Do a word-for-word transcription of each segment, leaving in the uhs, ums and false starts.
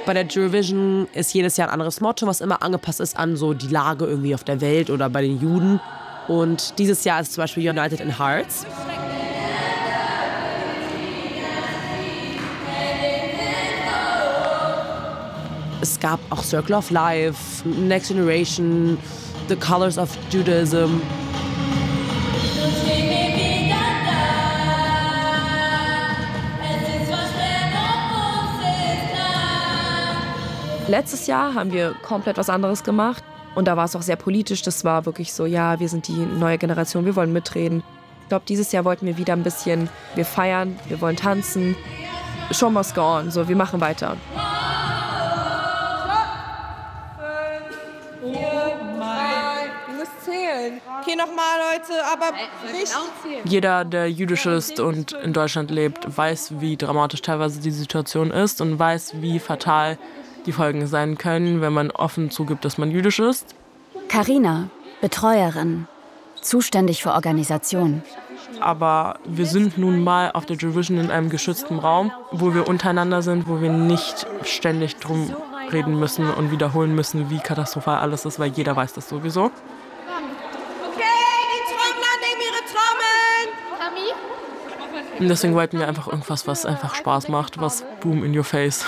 Bei der Eurovision ist jedes Jahr ein anderes Motto, was immer angepasst ist an so die Lage irgendwie auf der Welt oder bei den Juden. Und dieses Jahr ist zum Beispiel United in Hearts. Es gab auch Circle of Life, Next Generation, The Colors of Judaism. Letztes Jahr haben wir komplett was anderes gemacht und da war es auch sehr politisch. Das war wirklich so, ja, wir sind die neue Generation, wir wollen mitreden. Ich glaube, dieses Jahr wollten wir wieder ein bisschen, wir feiern, wir wollen tanzen. Show must go on, so, wir machen weiter. Okay, nochmal, Leute, aber nicht. Jeder, der jüdisch ist und in Deutschland lebt, weiß, wie dramatisch teilweise die Situation ist und weiß, wie fatal die Folgen sein können, wenn man offen zugibt, dass man jüdisch ist. Carina, Betreuerin, zuständig für Organisation. Aber wir sind nun mal auf der Eurovision in einem geschützten Raum, wo wir untereinander sind, wo wir nicht ständig drum reden müssen und wiederholen müssen, wie katastrophal alles ist, weil jeder weiß das sowieso. Und deswegen wollten wir einfach irgendwas, was einfach Spaß macht, was boom in your face.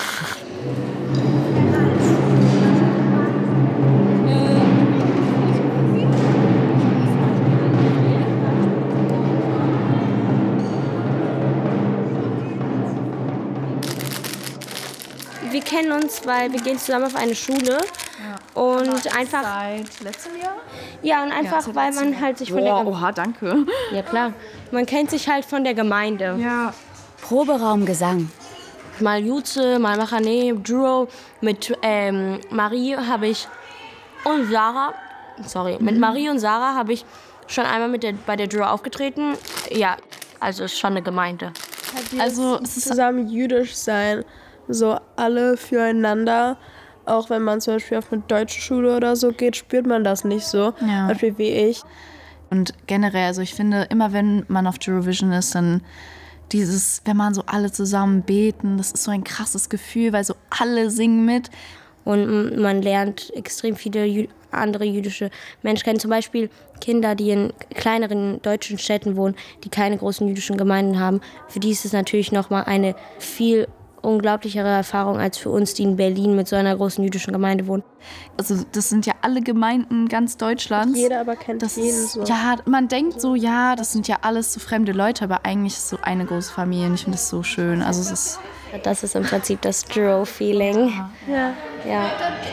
Wir kennen uns, weil wir gehen zusammen auf eine Schule. Ja. Und einfach. Seit letztem Jahr? Ja, und einfach, ja, weil man halt sich von oh, der. Oha, danke. Ja, klar. Man kennt sich halt von der Gemeinde. Ja. Proberaum Gesang. Mal Jutze, mal Machane, Duro. Mit ähm, Marie habe ich. Und Sarah. Sorry. Mhm. Mit Marie und Sarah habe ich schon einmal mit der, bei der Duro aufgetreten. Ja, also ist schon eine Gemeinde. Also, es ist zusammen jüdisch sein. So alle füreinander. Auch wenn man zum Beispiel auf eine deutsche Schule oder so geht, spürt man das nicht so. Ja. Zum Beispiel wie ich. Und generell, also ich finde, immer wenn man auf Eurovision ist, dann dieses, wenn man so alle zusammen beten, das ist so ein krasses Gefühl, weil so alle singen mit. Und man lernt extrem viele Jü- andere jüdische Menschen kennen. Zum Beispiel Kinder, die in kleineren deutschen Städten wohnen, die keine großen jüdischen Gemeinden haben. Für die ist es natürlich nochmal eine viel unglaublichere Erfahrung als für uns, die in Berlin mit so einer großen jüdischen Gemeinde wohnen. Also das sind ja alle Gemeinden ganz Deutschlands. Jeder aber kennt das jeden so. Ja, man denkt so, ja, das sind ja alles so fremde Leute, aber eigentlich ist es so eine große Familie und ich finde das so schön. Also es ist das ist im Prinzip das Duro-Feeling. Ja. Ja.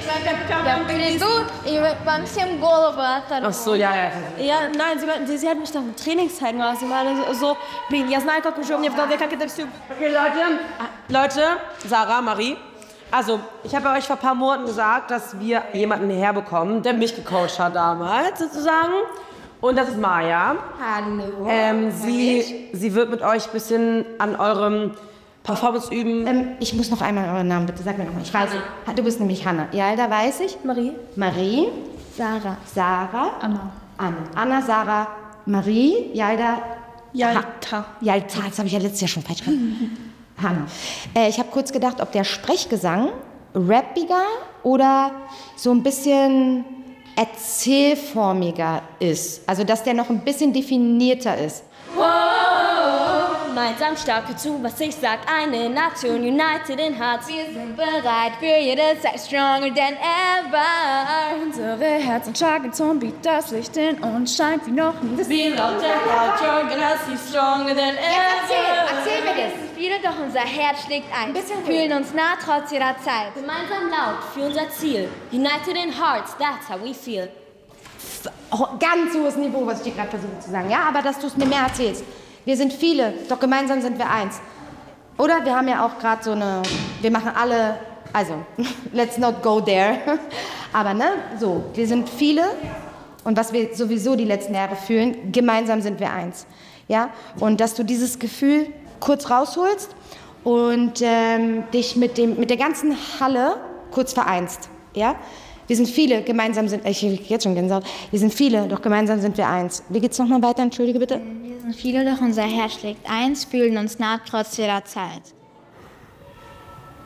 Ach so, ja, ja. Ja, nein, sie, sie, sie hat mich doch im Training zeigen lassen. Sie meinte so, blin, я знаю, как уже мне в голове, как это все. Okay, Leute, Leute, Sarah, Marie. Also, ich habe euch vor ein paar Monaten gesagt, dass wir jemanden herbekommen, der mich gecoacht hat damals, sozusagen. Und das ist Maja. Hallo. Ähm, sie, sie wird mit euch ein bisschen an eurem Performance üben. Ähm, ich muss noch einmal euren Namen, bitte. Sag mir nochmal. Ich weiß, du bist nämlich Hanna. Ja, da weiß ich. Marie. Marie. Sarah. Sarah. Anna. Anna. Anna, Sarah, Marie, Jalda. Jalta. Jalta, das habe ich ja letztes Jahr schon falsch gemacht. Hanna. Äh, ich habe kurz gedacht, ob der Sprechgesang rappiger oder so ein bisschen erzählformiger ist. Also, dass der noch ein bisschen definierter ist. Wow, gemeinsam stark zu, was ich sag, eine Nation, united in hearts. Wir sind bereit für jede Zeit, stronger than ever. Unsere Herzen schlagen zum Beat, das Licht in uns scheint wie noch nie. We love the heart, you're gonna see stronger than ever. Erzähl, erzähl mir das. Viele, doch unser Herz schlägt ein. Fühlen uns nah trotz ihrer Zeit. Gemeinsam laut für unser Ziel. United in hearts, that's how we feel. Oh, ganz hohes Niveau, was ich dir gerade versuche zu sagen. Ja, aber dass du es mir mehr erzählst. Wir sind viele, doch gemeinsam sind wir eins. Oder wir haben ja auch gerade so eine, wir machen alle, also, let's not go there. Aber ne, so, wir sind viele und was wir sowieso die letzten Jahre fühlen, gemeinsam sind wir eins. Ja, und dass du dieses Gefühl kurz rausholst und ähm, dich mit, dem, mit der ganzen Halle kurz vereinst. Ja? Wir sind viele, gemeinsam sind, ich kriege jetzt schon Gänsehaut, wir sind viele, doch gemeinsam sind wir eins. Wie geht's nochmal weiter, entschuldige bitte? Wir sind viele, doch unser Herz schlägt eins, fühlen uns nah trotz jeder Zeit.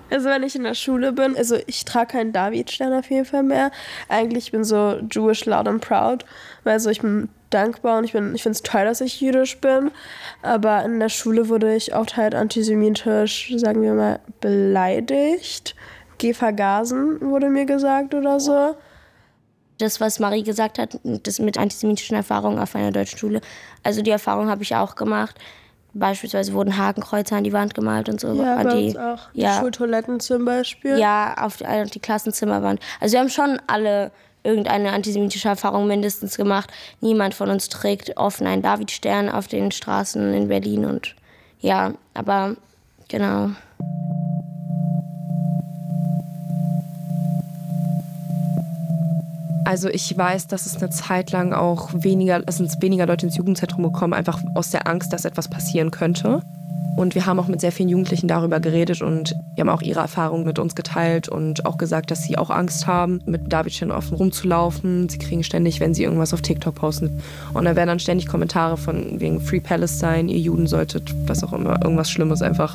Also wenn ich in der Schule bin, also ich trage keinen Davidstern auf jeden Fall mehr. Eigentlich bin ich so Jewish loud and proud, weil so ich bin dankbar und ich bin, ich finde es toll, dass ich jüdisch bin. Aber in der Schule wurde ich oft halt antisemitisch, sagen wir mal, beleidigt. Geh vergasen, wurde mir gesagt oder so. Das, was Marie gesagt hat, das mit antisemitischen Erfahrungen auf einer deutschen Schule, also die Erfahrung habe ich auch gemacht. Beispielsweise wurden Hakenkreuze an die Wand gemalt und so. Ja, an bei die, uns auch. Ja, die Schultoiletten zum Beispiel. Ja, auf die, auf die Klassenzimmerwand. Also wir haben schon alle irgendeine antisemitische Erfahrung mindestens gemacht. Niemand von uns trägt offen einen Davidstern auf den Straßen in Berlin. Und ja, aber genau. Also ich weiß, dass es eine Zeit lang auch weniger, es sind weniger Leute ins Jugendzentrum gekommen, einfach aus der Angst, dass etwas passieren könnte. Und wir haben auch mit sehr vielen Jugendlichen darüber geredet und die haben auch ihre Erfahrungen mit uns geteilt und auch gesagt, dass sie auch Angst haben, mit Davidstern offen rumzulaufen. Sie kriegen ständig, wenn sie irgendwas auf TikTok posten. Und da werden dann ständig Kommentare von wegen Free Palestine, ihr Juden solltet, was auch immer, irgendwas Schlimmes einfach.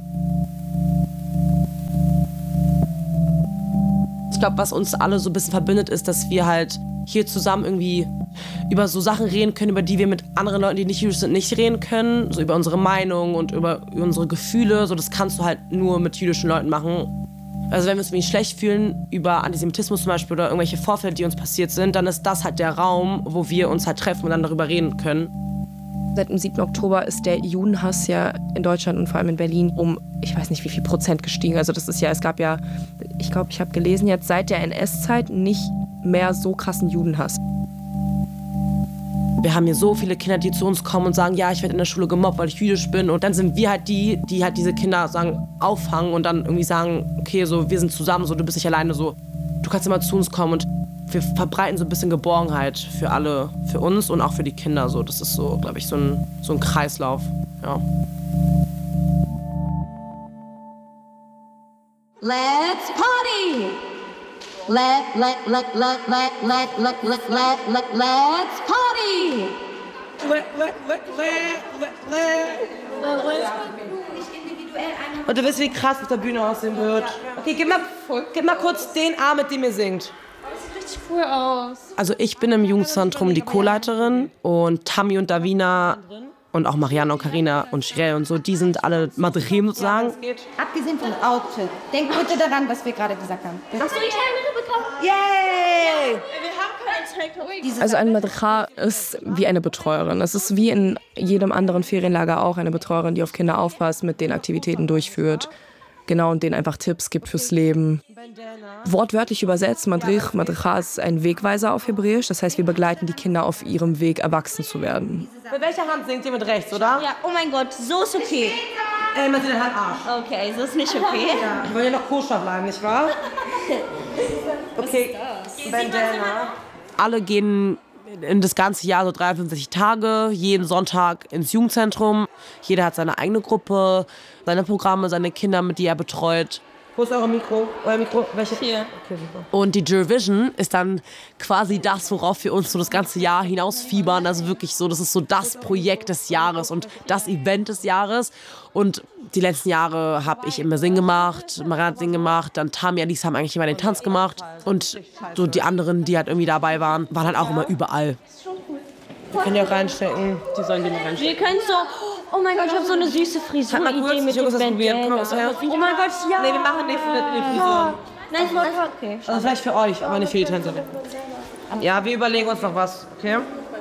Ich glaube, was uns alle so ein bisschen verbindet, ist, dass wir halt hier zusammen irgendwie über so Sachen reden können, über die wir mit anderen Leuten, die nicht jüdisch sind, nicht reden können. So über unsere Meinung und über unsere Gefühle. So, das kannst du halt nur mit jüdischen Leuten machen. Also wenn wir uns irgendwie schlecht fühlen über Antisemitismus zum Beispiel oder irgendwelche Vorfälle, die uns passiert sind, dann ist das halt der Raum, wo wir uns halt treffen und dann darüber reden können. Seit dem siebten Oktober ist der Judenhass ja in Deutschland und vor allem in Berlin um, ich weiß nicht wie viel Prozent gestiegen. Also das ist ja, es gab ja, ich glaube, ich habe gelesen jetzt seit der N S-Zeit nicht mehr so krassen Judenhass. Wir haben hier so viele Kinder, die zu uns kommen und sagen, ja, ich werde in der Schule gemobbt, weil ich jüdisch bin. Und dann sind wir halt die, die halt diese Kinder sagen, auffangen und dann irgendwie sagen, okay, so, wir sind zusammen, so, du bist nicht alleine, so, du kannst immer zu uns kommen. Und wir verbreiten so ein bisschen Geborgenheit für alle, für uns und auch für die Kinder. So. Das ist so, glaube ich, so ein, so ein Kreislauf. Ja. Let's party! Let, let, let, let, let, let, let, let, let, let, let's party! Let, let, let, let, let, let. Und du weißt, wie krass auf der Bühne aussehen wird. Okay, gib mal, gib mal kurz den Arm, mit dem ihr singt. Richtig cool aus. Also ich bin im Jugendzentrum die Co-Leiterin und Tammy und Davina und auch Marianne und Carina und Shirel und so, die sind alle Madrim sozusagen. Abgesehen vom Outfit. Denk bitte daran, was wir gerade gesagt haben. Hast du die Teilnehmer bekommen? Yay! Wir haben keine Take. Also eine Madricha ist wie eine Betreuerin. Es ist wie in jedem anderen Ferienlager auch eine Betreuerin, die auf Kinder aufpasst, mit den Aktivitäten durchführt. Genau, und denen einfach Tipps gibt fürs Leben. Wortwörtlich übersetzt, Madrich, Madricha ist ein Wegweiser auf Hebräisch. Das heißt, wir begleiten die Kinder auf ihrem Weg, erwachsen zu werden. Mit welcher Hand singt ihr mit rechts, oder? Ja, oh mein Gott, so ist okay. Äh, mit der Hand Arsch. Okay, so ist nicht okay. Ja, wir wollen ja noch koscher bleiben, nicht wahr? Okay, Bandana. Alle gehen in das ganze Jahr so dreiundfünfzig Tage, jeden Sonntag ins Jugendzentrum. Jeder hat seine eigene Gruppe, seine Programme, seine Kinder, mit die er betreut. Wo ist euer Mikro? Euer Mikro? Welche? Hier. Okay, super. Und die Jurvision ist dann quasi das, worauf wir uns so das ganze Jahr hinausfiebern. Also wirklich so, das ist so das Projekt des Jahres und das Event des Jahres. Und die letzten Jahre habe ich immer Sing gemacht, Marianne hat Sing gemacht, dann Tammy, Alice haben eigentlich immer den Tanz gemacht. Und so die anderen, die halt irgendwie dabei waren, waren halt auch immer überall. Wir können die auch reinstecken. Die sollen die mal reinstecken. Wir können so... Oh mein Gott, ich habe so eine süße Frisur. Halt mal kurz, Idee mit ich will dem das probieren. Komm mal, was her? Oh mein Gott, ja. Nee, wir machen nicht für die Frisur. Nein, okay. Also vielleicht für euch, aber nicht für die Tänzer. Ja, wir überlegen uns noch was, okay?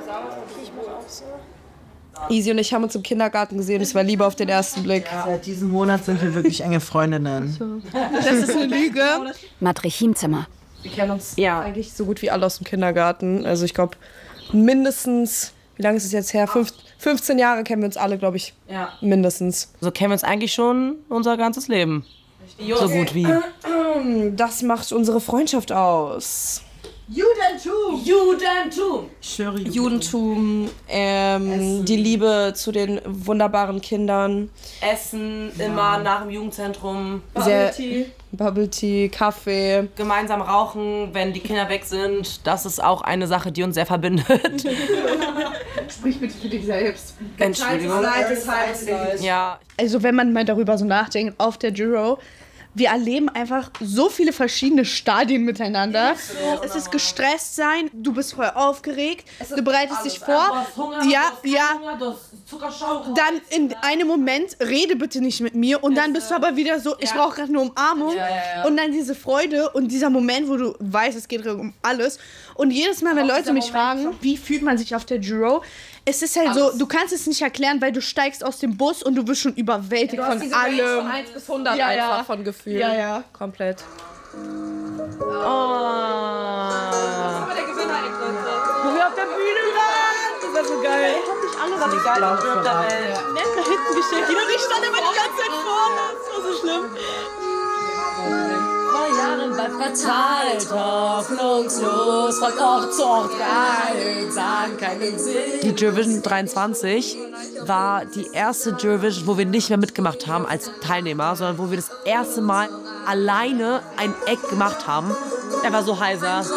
Easy und ich haben uns im Kindergarten gesehen, es war Liebe auf den ersten Blick. Ja. Seit diesem Monat sind wir wirklich enge Freundinnen. Das ist eine Lüge. Matrichimzimmer. Wir kennen uns ja eigentlich so gut wie alle aus dem Kindergarten. Also ich glaube mindestens, wie lange ist es jetzt her? Fünf, fünfzehn Jahre kennen wir uns alle, glaube ich. Ja. Mindestens. So kennen wir uns eigentlich schon unser ganzes Leben. So gut wie. Das macht unsere Freundschaft aus. Judentum! Judentum! Judentum, Judentum ähm, die Liebe zu den wunderbaren Kindern. Essen immer nach dem Jugendzentrum. Bubble Tea. Bubble Tea, Kaffee. Gemeinsam rauchen, wenn die Kinder weg sind. Das ist auch eine Sache, die uns sehr verbindet. Sprich bitte für dich selbst. Entschuldigung. Ja. Ja. Also wenn man mal darüber so nachdenkt, auf der Juro wir erleben einfach so viele verschiedene Stadien miteinander. Es ist gestresst sein, du bist voll aufgeregt, du bereitest dich vor. Ja, ja. Dann in einem Moment, rede bitte nicht mit mir und dann bist du aber wieder so, ich brauche gerade eine Umarmung. Und dann diese Freude und dieser Moment, wo du weißt, es geht um alles. Und jedes Mal, wenn Leute mich fragen, wie fühlt man sich auf der Giro, es ist halt so, du kannst es nicht erklären, weil du steigst aus dem Bus und du wirst schon überwältigt ja, von allem. Von eins bis hundert ja, einfach ja. von Gefühlen. Ja, ja. Komplett. Oh. Das ist aber der Gewinner, wo wir auf der Bühne waren. Das war so geil. Ich hab nicht alle was die geilsten Drip der Welt. Nett nach hinten geschickt. Und ich stand immer die ganze Zeit vorne. Das war so schlimm. Vor Jahren bleibt verteilt, hoffnungslos, von Ort zu Ort geil, sagen keinen Sinn. Die Eurovision dreiundzwanzig war die erste Eurovision, wo wir nicht mehr mitgemacht haben als Teilnehmer, sondern wo wir das erste Mal alleine ein Act gemacht haben. Er war so heiser.